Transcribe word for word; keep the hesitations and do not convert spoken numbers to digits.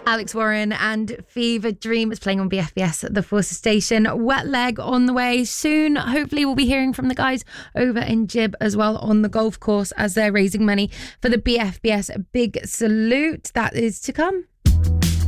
Alex Warren and Fever Dream is playing on B F B S at the Forces Station. Wet Leg on the way soon. Hopefully we'll be hearing from the guys over in Jib as well on the golf course as they're raising money for the B F B S Big Salute. That is to come.